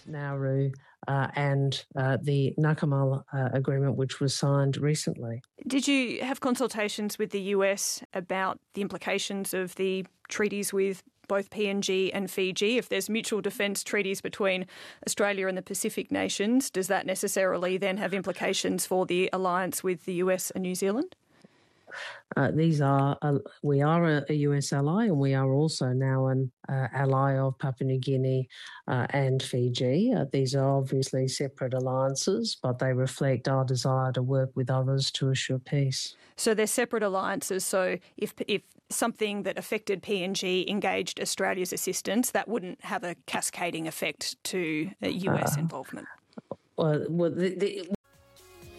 Nauru and the Nakamal agreement, which was signed recently. Did you have consultations with the US about the implications of the treaties with both PNG and Fiji? If there's mutual defence treaties between Australia and the Pacific nations, does that necessarily then have implications for the alliance with the US and New Zealand? We are a US ally, and we are also now an ally of Papua New Guinea and Fiji. These are obviously separate alliances, but they reflect our desire to work with others to assure peace. So they're separate alliances. So if something that affected PNG engaged Australia's assistance, that wouldn't have a cascading effect to US involvement? Well,